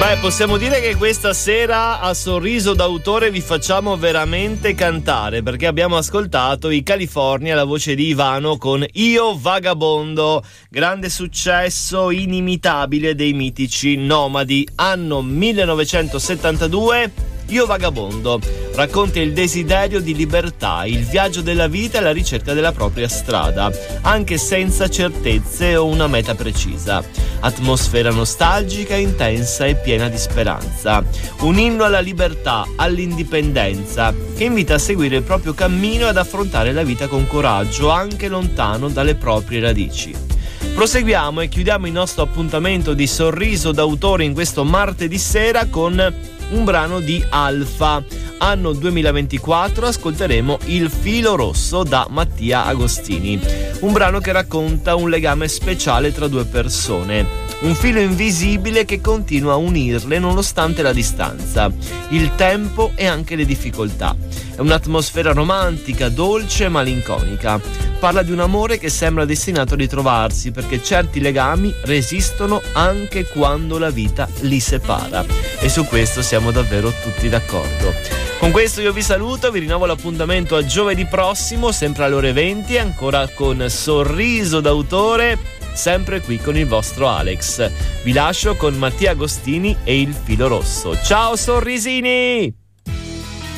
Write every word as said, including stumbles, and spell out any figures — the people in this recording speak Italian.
Beh, possiamo dire che questa sera a Sorriso d'autore vi facciamo veramente cantare, perché abbiamo ascoltato i California, la voce di Ivano con Io Vagabondo, grande successo inimitabile dei mitici Nomadi, anno millenovecentosettantadue. Io Vagabondo racconta il desiderio di libertà, il viaggio della vita e la ricerca della propria strada, anche senza certezze o una meta precisa. Atmosfera nostalgica, intensa e piena di speranza. Un inno alla libertà, all'indipendenza, che invita a seguire il proprio cammino e ad affrontare la vita con coraggio, anche lontano dalle proprie radici. Proseguiamo e chiudiamo il nostro appuntamento di Sorriso d'autore in questo martedì sera con un brano di Alfa. Anno duemilaventiquattro ascolteremo Il filo rosso da Mattia Agostini, un brano che racconta un legame speciale tra due persone, un filo invisibile che continua a unirle nonostante la distanza, il tempo e anche le difficoltà. È un'atmosfera romantica, dolce e malinconica. Parla di un amore che sembra destinato a ritrovarsi, perché certi legami resistono anche quando la vita li separa. E su questo siamo davvero tutti d'accordo. Con questo io vi saluto, vi rinnovo l'appuntamento a giovedì prossimo, sempre alle ore venti, ancora con Sorriso d'autore, sempre qui con il vostro Alex. Vi lascio con Mattia Agostini e Il filo rosso. Ciao sorrisini!